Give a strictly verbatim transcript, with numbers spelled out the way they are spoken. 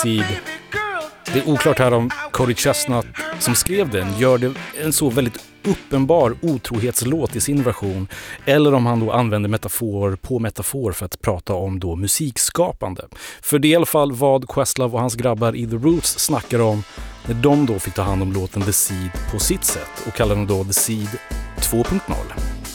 Seed. Det är oklart här om Cody Chestnut som skrev den gör det en så väldigt uppenbar otrohetslåt i sin version, eller om han då använder metafor på metafor för att prata om då musikskapande. För det är i alla fall vad Questlove och hans grabbar i The Roots snackar om när de då fick ta hand om låten The Seed på sitt sätt och kallar den då The Seed två punkt noll.